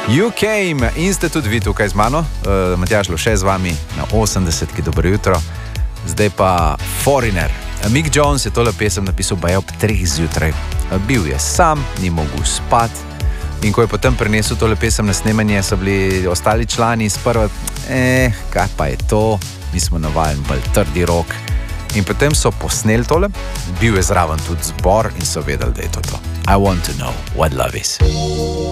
You came in ste tudi vi tukaj z mano, Matjaž Loše z vami na 80, dobro jutro. Zdaj pa Foreigner. Mick Jones je tole pesem napisal baje ob 3 zjutraj. Bil je sam, ni mogel spati. In ko je potem prinesel tole pesem na snemanje, so bili ostali člani sprva, kaj pa je to, mi smo navajeni bolj trdi rok. In potem so posneli tole, bil je zraven tudi zbor in so vedeli, da je to. I want to know what love is.